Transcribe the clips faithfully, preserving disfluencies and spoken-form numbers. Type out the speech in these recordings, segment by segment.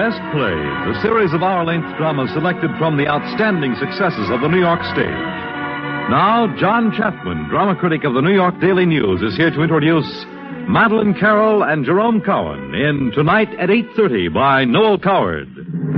Best Plays, a series of hour-length dramas selected from the outstanding successes of the New York stage. Now, John Chapman, drama critic of the New York Daily News, is here to introduce Madeleine Carroll and Jerome Cowan in Tonight at eight thirty by Noel Coward.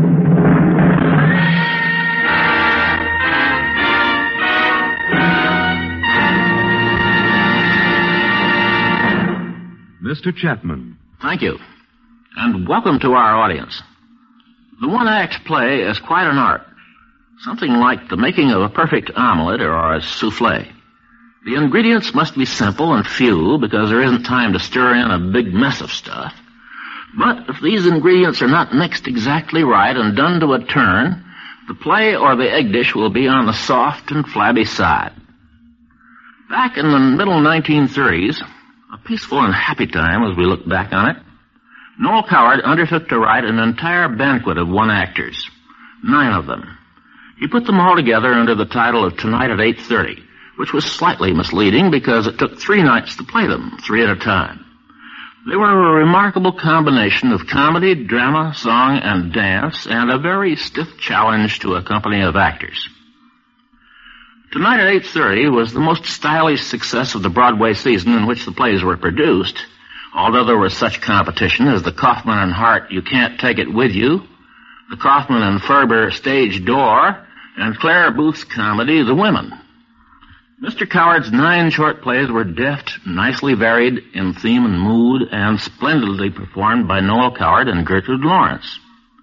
Mister Chapman. Thank you. And welcome to our audience. The one-act play is quite an art. Something like the making of a perfect omelet or a souffle. The ingredients must be simple and few because there isn't time to stir in a big mess of stuff. But if these ingredients are not mixed exactly right and done to a turn, the play or the egg dish will be on the soft and flabby side. Back in the middle nineteen thirties, a peaceful and happy time as we look back on it, Noel Coward undertook to write an entire banquet of one-actors, nine of them. He put them all together under the title of Tonight at eight thirty, which was slightly misleading because it took three nights to play them, three at a time. They were a remarkable combination of comedy, drama, song, and dance, and a very stiff challenge to a company of actors. Tonight at eight thirty was the most stylish success of the Broadway season in which the plays were produced, although there was such competition as the Kaufman and Hart You Can't Take It With You, the Kaufman and Ferber Stage Door, and Claire Booth's comedy, The Women. Mister Coward's nine short plays were deft, nicely varied in theme and mood, and splendidly performed by Noel Coward and Gertrude Lawrence.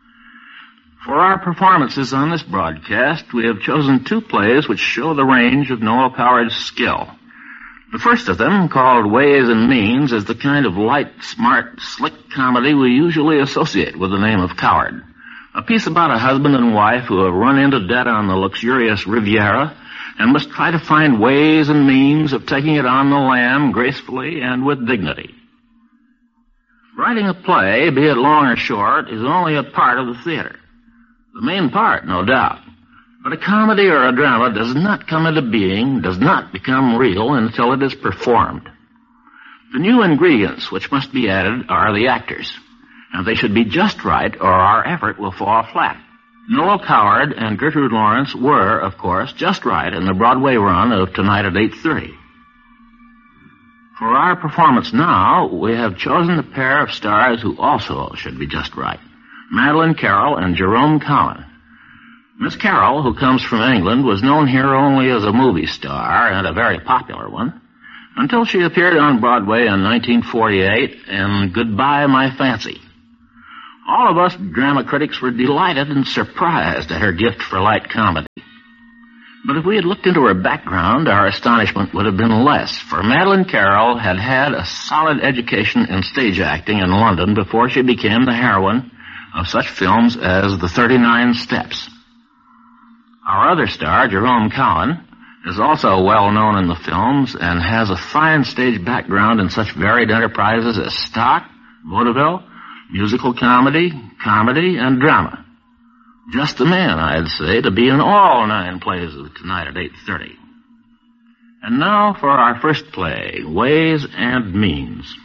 For our performances on this broadcast, we have chosen two plays which show the range of Noel Coward's skill. The first of them, called Ways and Means, is the kind of light, smart, slick comedy we usually associate with the name of Coward. A piece about a husband and wife who have run into debt on the luxurious Riviera and must try to find ways and means of taking it on the lam gracefully and with dignity. Writing a play, be it long or short, is only a part of the theater. The main part, no doubt. But a comedy or a drama does not come into being, does not become real until it is performed. The new ingredients which must be added are the actors, and they should be just right or our effort will fall flat. Noel Coward and Gertrude Lawrence were, of course, just right in the Broadway run of Tonight at eight thirty. For our performance now, we have chosen a pair of stars who also should be just right, Madeleine Carroll and Jerome Cowan. Miss Carroll, who comes from England, was known here only as a movie star, and a very popular one, until she appeared on Broadway in nineteen forty-eight in Goodbye, My Fancy. All of us drama critics were delighted and surprised at her gift for light comedy. But if we had looked into her background, our astonishment would have been less, for Madeleine Carroll had had a solid education in stage acting in London before she became the heroine of such films as The thirty-nine Steps. Our other star, Jerome Cowan, is also well known in the films and has a fine stage background in such varied enterprises as stock, vaudeville, musical comedy, comedy, and drama. Just the man, I'd say, to be in all nine plays of Tonight at eight thirty. And now for our first play, Ways and Means.